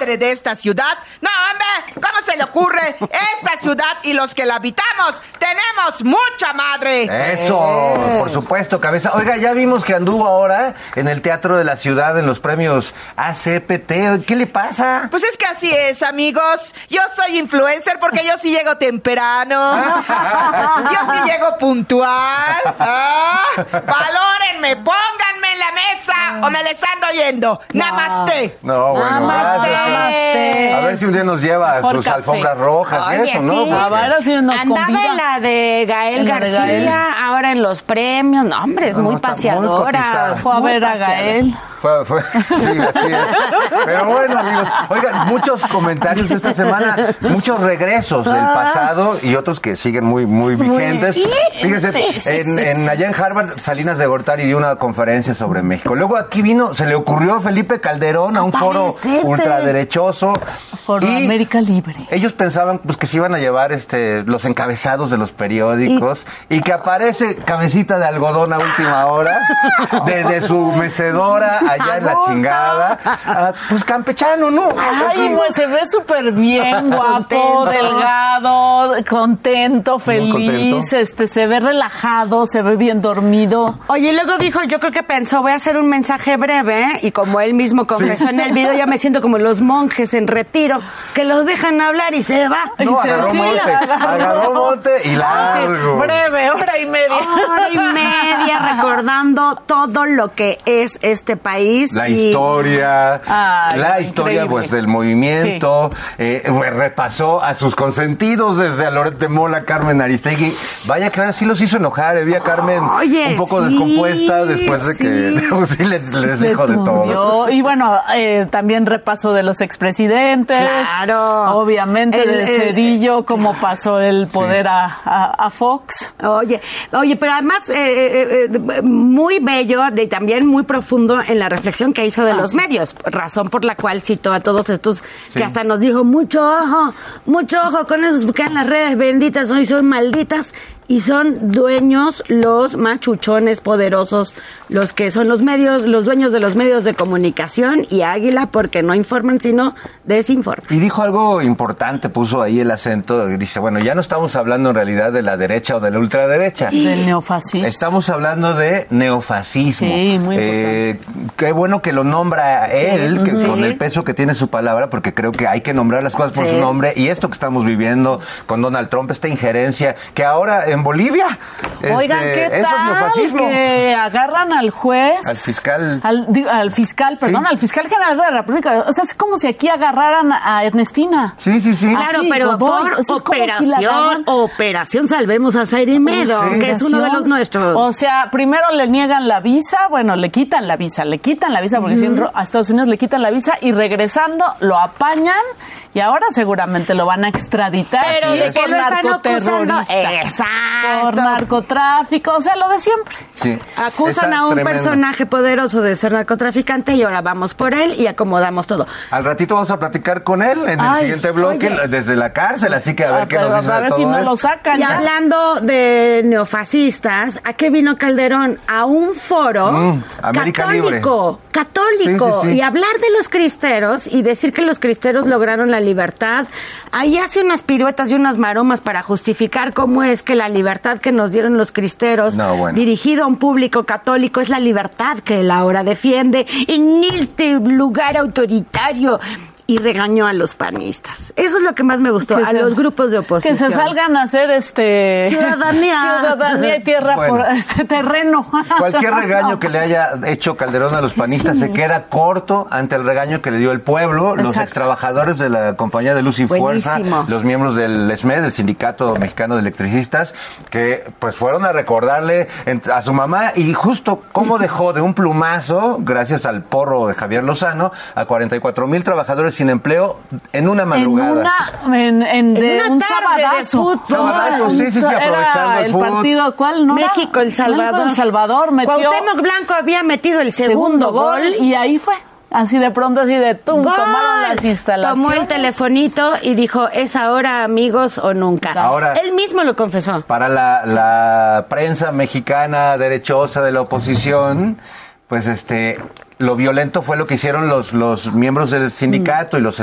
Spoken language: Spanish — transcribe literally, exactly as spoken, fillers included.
madre de esta ciudad. No, hombre, ¿cómo se le ocurre? Esta ciudad y los que la habitamos tenemos mucha madre. Eso, eh. por supuesto, cabeza. Oiga, ya vimos que anduvo ahora en el Teatro de la Ciudad en los premios A C P T. ¿Qué le pasa? Pues es que así es, amigos. Yo soy influencer porque yo sí llego temprano. Yo sí llego puntual. Ah, valórenme, pónganme en la mesa o me les ando yendo. No. Namaste. No, bueno, Namaste. Namaste. A ver si un día nos lleva a sus café. alfombras rojas y eso, ¿no? Sí. Porque... A ver si nos Andaba convida. en la de Gael García, de Gael. Ahora en los premios. No, hombre, es no, muy paseadora. Muy Fue a ver a Gael. Fue, fue, sí, así es. Pero bueno, amigos, oigan, muchos comentarios esta semana, muchos regresos del pasado y otros que siguen muy, muy vigentes. Fíjense, en, en, allá en Harvard, Salinas de Gortari dio una conferencia sobre México. Luego aquí vino, se le ocurrió a Felipe Calderón a un foro ultraderechoso. Foro y América Libre. Ellos pensaban pues que se iban a llevar este los encabezados de los periódicos y, y que aparece cabecita de algodón a última hora, desde de su mecedora allá en la chingada, ah, pues campechano, ¿no? Ay, pues se ve súper bien, guapo, delgado, contento, feliz, contento. este, se ve relajado, se ve bien dormido. Oye, luego dijo, yo creo que pensó, voy a hacer un mensaje breve, ¿eh? Y como él mismo confesó sí. en el video, ya me siento como los monjes en retiro, que los dejan hablar y se va. No, y se agarró sí, monte, agarró, agarró monte y largo. Sí, breve, hora y media. Hora y media recordando todo lo que es este país. La y... historia, Ay, la historia pues del movimiento, sí. eh, pues, repasó a sus consentidos desde a Loret de Mola, Carmen Aristegui. Vaya que ahora sí los hizo enojar, eh. vi a Carmen Oye, un poco sí, descompuesta después de sí. que pues, sí les, les dijo de todo. Y bueno, eh, también repaso de los expresidentes. Claro. Obviamente el, de Cedillo, el, cómo pasó el poder sí. a, a, a Fox. Oye, oye, pero además eh, eh, eh, muy bello y también muy profundo en la reflexión que hizo de ah, los sí. medios, razón por la cual citó a todos estos sí. que hasta nos dijo mucho ojo, mucho ojo con esos que en las redes benditas hoy son malditas y son dueños los machuchones poderosos, los que son los medios, los dueños de los medios de comunicación y Águila porque no informan sino desinforman. Y dijo algo importante, puso ahí el acento, dice, bueno, ya no estamos hablando en realidad de la derecha o de la ultraderecha. Del neofascismo. Estamos hablando de neofascismo. Sí, muy eh, importante. Qué bueno que lo nombra él, sí. que Sí. con el peso que tiene su palabra, porque creo que hay que nombrar las cosas por sí. su nombre, y esto que estamos viviendo con Donald Trump, esta injerencia, que ahora en Bolivia, Oigan, este, ¿qué eso tal es neofascismo. Que agarran al juez, al fiscal, al, al fiscal, perdón, sí. al fiscal general de la República? O sea, es como si aquí agarraran a Ernestina. Sí, sí, sí. Claro, Así, pero por o sea, operación, si agarran... operación Salvemos a Zaire Medo, sí. que es uno de los nuestros. O sea, primero le niegan la visa, bueno, le quitan la visa, le quitan la visa porque mm. si entró a Estados Unidos le quitan la visa y regresando lo apañan y ahora seguramente lo van a extraditar. Pero de que lo están acusando. Exacto. Por narcotráfico, o sea, lo de siempre. Sí. Acusan a un tremendo. personaje poderoso de ser narcotraficante y ahora vamos por él y acomodamos todo. Al ratito vamos a platicar con él en Ay, el siguiente bloque oye. desde la cárcel, así que a ver ah, qué nos dice a ver de si todo no esto. lo sacan. Y hablando de neofascistas, ¿a qué vino Calderón? A un foro mm, América católico, Libre. católico, Sí, sí, sí. y hablar de los cristeros y decir que los cristeros lograron la libertad. Ahí hace unas piruetas y unas maromas para justificar cómo es que la libertad que nos dieron los cristeros, no, bueno. dirigido a un público católico, es la libertad que él ahora defiende en este lugar autoritario. Y regañó a los panistas. Eso es lo que más me gustó, que a se, los grupos de oposición. Que se salgan a hacer este ciudadanía, ciudadanía y tierra bueno, por este terreno. Cualquier regaño que le haya hecho Calderón a los panistas sí, se queda corto ante el regaño que le dio el pueblo, exacto. Los extrabajadores de la compañía de Luz y Buenísimo. Fuerza, los miembros del S M E, del Sindicato Mexicano de Electricistas, que pues fueron a recordarle a su mamá y justo cómo dejó de un plumazo, gracias al porro de Javier Lozano, a cuarenta y cuatro mil trabajadores sin empleo en una madrugada. En una, en, en, de en una un tarde sabadazo. de fútbol. Sabadazo, sí, sí, sí, aprovechando el, el fútbol. partido, ¿cuál? ¿No México, El Salvador. El Salvador metió... Cuauhtémoc Blanco había metido el segundo, segundo gol, gol y ahí fue. Así de pronto, así de tum, ¡gol! Tomaron las instalaciones. Tomó el telefonito y dijo, es ahora, amigos, o nunca. Ahora, él mismo lo confesó. Para la, sí. la prensa mexicana derechosa de la oposición, pues este... lo violento fue lo que hicieron los, los miembros del sindicato y los